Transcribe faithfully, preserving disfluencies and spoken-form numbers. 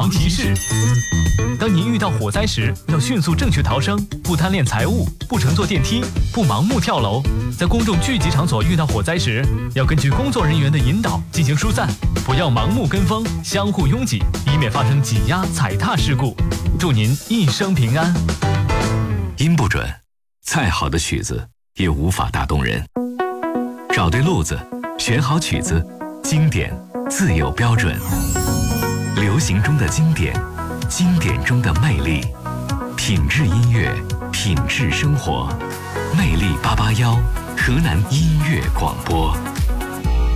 防提示：当您遇到火灾时，要迅速正确逃生，不贪恋财物，不乘坐电梯，不盲目跳楼。在公众聚集场所遇到火灾时，要根据工作人员的引导进行疏散，不要盲目跟风，相互拥挤，以免发生挤压、踩踏事故。祝您一生平安。 音不准，再好的曲子也无法打动人。找对路子，选好曲子，经典自有标准。流行中的经典，经典中的魅力，品质音乐，品质生活。魅力八八幺，河南音乐广播。